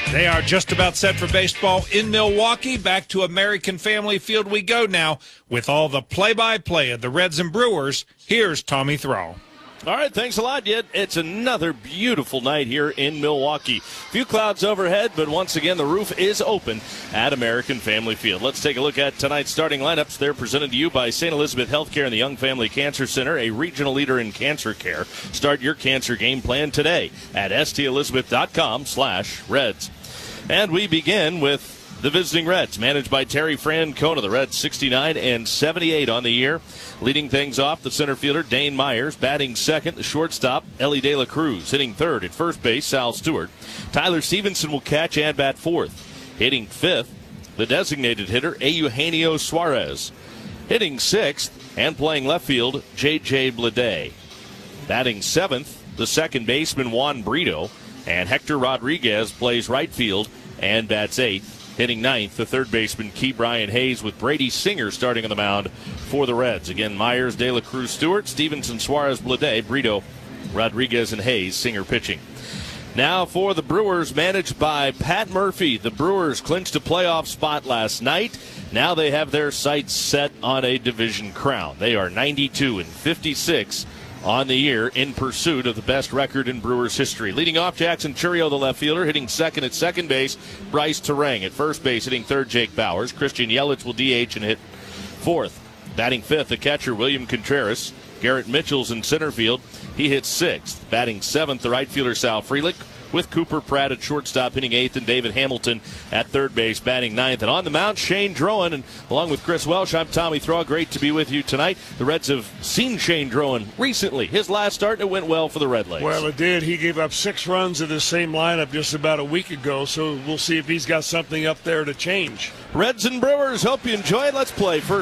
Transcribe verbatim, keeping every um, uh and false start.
They are just about set for baseball in Milwaukee. Back to American Family Field we go now with all the play-by-play of the Reds and Brewers. Here's Tommy Thrall. All right, thanks a lot, Yet. It's another beautiful night here in Milwaukee. Few clouds overhead, but once again, the roof is open at American Family Field. Let's take a look at tonight's starting lineups. They're presented to you by Saint Elizabeth Healthcare and the Young Family Cancer Center, a regional leader in cancer care. Start your cancer game plan today at stelizabeth.com slash Reds. And we begin with the visiting Reds, managed by Terry Francona. The Reds sixty-nine and seventy-eight on the year. Leading things off, the center fielder, Dane Myers. Batting second, the shortstop, Ellie De La Cruz. Hitting third at first base, Sal Stewart. Tyler Stevenson will catch and bat fourth. Hitting fifth, the designated hitter, Eugenio Suarez. Hitting sixth and playing left field, J J Bleday. Batting seventh, the second baseman, Juan Brito. And Hector Rodriguez plays right field and bats eighth. Hitting ninth, the third baseman, Key Brian Hayes, with Brady Singer starting on the mound for the Reds. Again, Myers, De La Cruz, Stewart, Stevenson, Suarez, Bleday, Brito, Rodriguez, and Hayes, Singer pitching. Now for the Brewers, managed by Pat Murphy. The Brewers clinched a playoff spot last night. Now they have their sights set on a division crown. They are ninety-two and fifty-six on the year in pursuit of the best record in Brewers history. Leading off, Jackson Churio, the left fielder. Hitting second at second base, Bryce Terang. At first base, hitting third, Jake Bowers. Christian Yelich will D H and hit fourth. Batting fifth, the catcher, William Contreras. Garrett Mitchell's in center field. He hits sixth. Batting seventh, the right fielder, Sal Frelick, with Cooper Pratt at shortstop, hitting eighth, and David Hamilton at third base, batting ninth. And on the mound, Shane Drowan, and along with Chris Welsh, I'm Tommy Thrall. Great to be with you tonight. The Reds have seen Shane Drowan recently. His last start, it went well for the Redlegs. Well, it did. He gave up six runs in the same lineup just about a week ago, so we'll see if he's got something up there to change. Reds and Brewers, hope you enjoy it. Let's play first.